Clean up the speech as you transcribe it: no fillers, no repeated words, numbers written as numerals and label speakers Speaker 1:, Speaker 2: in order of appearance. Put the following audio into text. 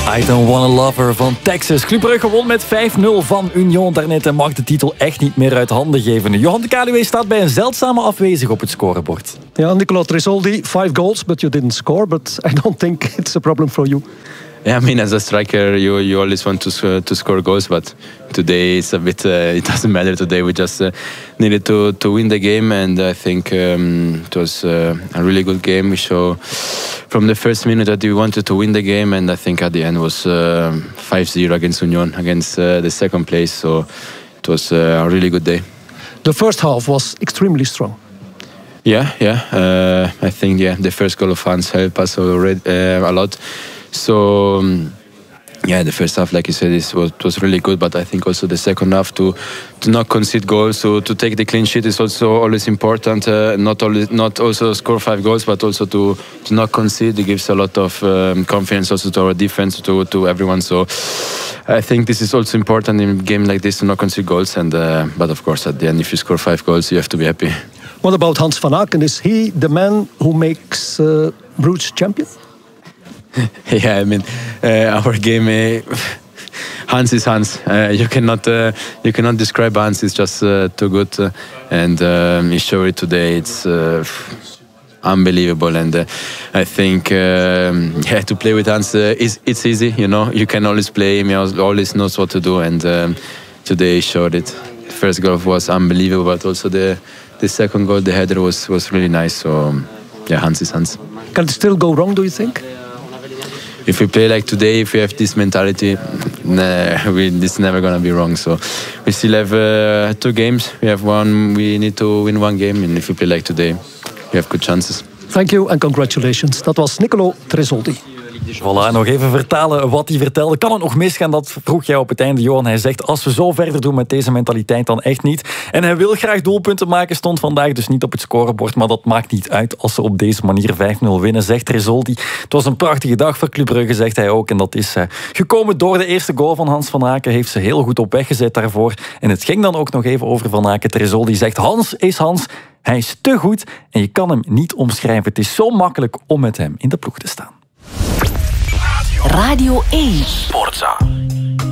Speaker 1: I Don't Wanna Love Her van Texas. Club Brugge won met 5-0 van Union daarnet en mag de titel echt niet meer uit handen geven. Johan de Kaluwe staat bij een zeldzame afwezig op het scorebord.
Speaker 2: Ja, Nicola Tresoldi, 5 goals, but you didn't score. But I don't think it's a problem for you.
Speaker 3: Yeah, I mean, as a striker, you always want to score goals, but today it's a bit. It doesn't matter. Today we just needed to win the game, and I think it was a really good game. We show from the first minute that we wanted to win the game, and I think at the end was 5-0 against Union, against the second place. So it was a really good day.
Speaker 2: The first half was extremely strong.
Speaker 3: Yeah. I think the first goal of Hans helped us already a lot. So the first half, like you said, was really good. But I think also the second half to not concede goals, to take the clean sheet is also always important. Not also score 5 goals, but also to not concede. It gives a lot of confidence also to our defense, to everyone. So I think this is also important in a game like this to not concede goals. And but of course, at the end, if you score 5 goals, you have to be happy.
Speaker 2: What about Hans van Aken? Is he the man who makes Bruges champion?
Speaker 3: Yeah, I mean, our game. Hans is Hans. You cannot describe Hans. It's just too good, and he showed it today. It's unbelievable, and I think to play with Hans it's easy. You know, you can always play him. He always knows what to do, and today he showed it. The first goal was unbelievable, but also the second goal, the header was really nice. So Hans is Hans.
Speaker 2: Can it still go wrong, do you think?
Speaker 3: If we play like today, if we have this mentality, this is never gonna be wrong. So we still have 2 games. We have one. We need to win 1 game, and if we play like today, we have good chances.
Speaker 2: Thank you and congratulations. Dat was Nicola Tresoldi.
Speaker 1: Voilà, nog even vertalen wat hij vertelde. Kan het nog misgaan? Dat vroeg jij op het einde, Johan. Hij zegt, als we zo verder doen met deze mentaliteit, dan echt niet. En hij wil graag doelpunten maken, stond vandaag dus niet op het scorebord. Maar dat maakt niet uit als ze op deze manier 5-0 winnen, zegt Tresoldi. Het was een prachtige dag voor Club Brugge, zegt hij ook. En dat is gekomen door de eerste goal van Hans van Aken. Heeft ze heel goed op weg gezet daarvoor. En het ging dan ook nog even over Van Aken. Tresoldi zegt, Hans is Hans. Hij is te goed en je kan hem niet omschrijven. Het is zo makkelijk om met hem in de ploeg te staan.
Speaker 4: Radio 1
Speaker 5: Sportza.